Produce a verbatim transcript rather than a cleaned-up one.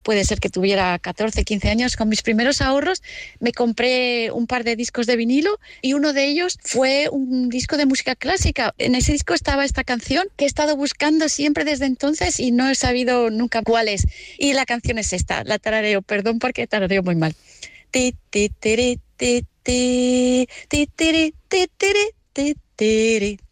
puede ser que tuviera catorce, quince años, con mis primeros ahorros me compré un par de discos de vinilo y uno de ellos fue un disco de música clásica. En ese disco estaba esta canción que he estado buscando siempre desde entonces y no he sabido nunca cuál es. Y la canción es esta, la tarareo, perdón porque tarareo muy mal. Ti, ti, tiri, ti, ti, ti, tiri, ti, tiri, ti, tiri.